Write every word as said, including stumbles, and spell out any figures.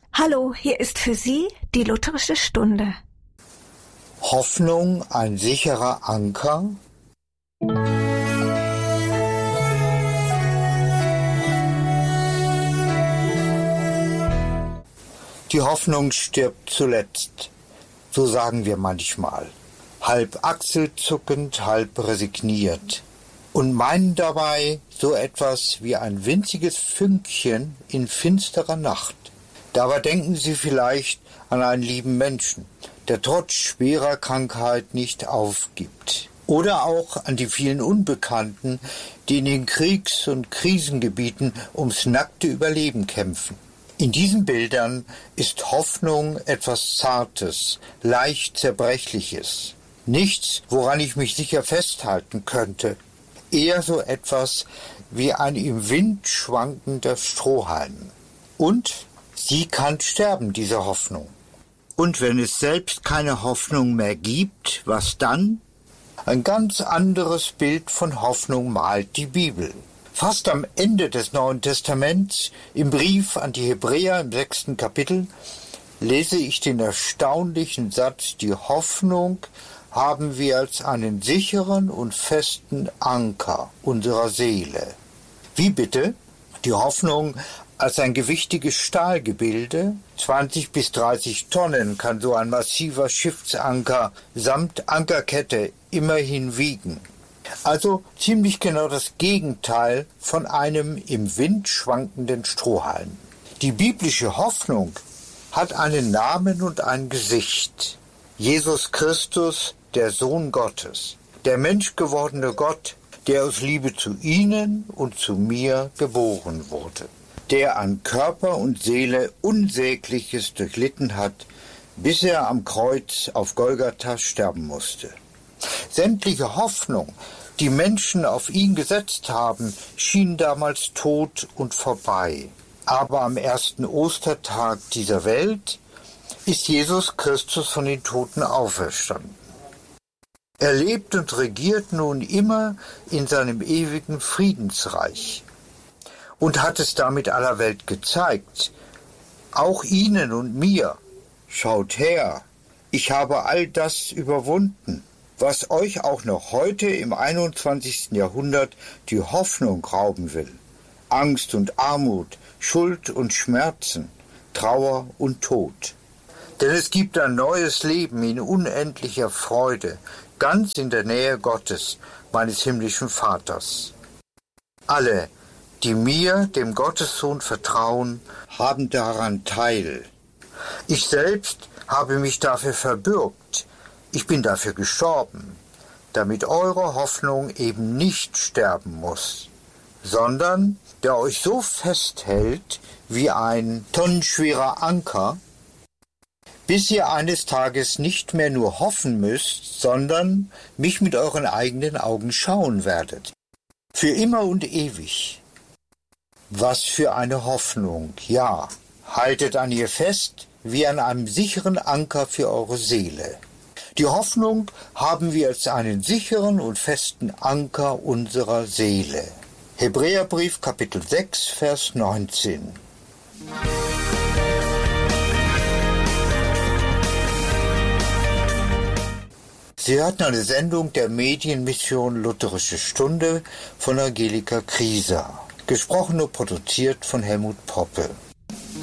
Hallo, hier ist für Sie die Lutherische Stunde. Hoffnung ein sicherer Anker? Die Hoffnung stirbt zuletzt, so sagen wir manchmal, halb achselzuckend, halb resigniert, und meinen dabei so etwas wie ein winziges Fünkchen in finsterer Nacht. Dabei denken Sie vielleicht an einen lieben Menschen, der trotz schwerer Krankheit nicht aufgibt. Oder auch an die vielen Unbekannten, die in den Kriegs- und Krisengebieten ums nackte Überleben kämpfen. In diesen Bildern ist Hoffnung etwas Zartes, leicht Zerbrechliches. Nichts, woran ich mich sicher festhalten könnte. Eher so etwas wie ein im Wind schwankender Strohhalm. Und sie kann sterben, diese Hoffnung. Und wenn es selbst keine Hoffnung mehr gibt, was dann? Ein ganz anderes Bild von Hoffnung malt die Bibel. Fast am Ende des Neuen Testaments, im Brief an die Hebräer im sechsten Kapitel, lese ich den erstaunlichen Satz: Die Hoffnung haben wir als einen sicheren und festen Anker unserer Seele. Wie bitte? Die Hoffnung als ein gewichtiges Stahlgebilde, zwanzig bis dreißig Tonnen kann so ein massiver Schiffsanker samt Ankerkette immerhin wiegen. Also ziemlich genau das Gegenteil von einem im Wind schwankenden Strohhalm. Die biblische Hoffnung hat einen Namen und ein Gesicht. Jesus Christus, der Sohn Gottes, der menschgewordene Gott, der aus Liebe zu Ihnen und zu mir geboren wurde, der an Körper und Seele Unsägliches durchlitten hat, bis er am Kreuz auf Golgatha sterben musste. Sämtliche Hoffnung, die Menschen auf ihn gesetzt haben, schien damals tot und vorbei. Aber am ersten Ostertag dieser Welt ist Jesus Christus von den Toten auferstanden. Er lebt und regiert nun immer in seinem ewigen Friedensreich und hat es damit aller Welt gezeigt, auch Ihnen und mir. Schaut her, ich habe all das überwunden, was euch auch noch heute im einundzwanzigsten Jahrhundert die Hoffnung rauben will. Angst und Armut, Schuld und Schmerzen, Trauer und Tod. Denn es gibt ein neues Leben in unendlicher Freude, ganz in der Nähe Gottes, meines himmlischen Vaters. Alle, die mir, dem Gottessohn, vertrauen, haben daran teil. Ich selbst habe mich dafür verbürgt. Ich bin dafür gestorben, damit eure Hoffnung eben nicht sterben muss, sondern der euch so festhält wie ein tonnenschwerer Anker, bis ihr eines Tages nicht mehr nur hoffen müsst, sondern mich mit euren eigenen Augen schauen werdet. Für immer und ewig. Was für eine Hoffnung, ja. Haltet an ihr fest wie an einem sicheren Anker für eure Seele. Die Hoffnung haben wir als einen sicheren und festen Anker unserer Seele. Hebräerbrief Kapitel sechs, Vers neunzehn. Sie hörten eine Sendung der Medienmission Lutherische Stunde von Angelika Krieser, gesprochen und produziert von Helmut Poppe.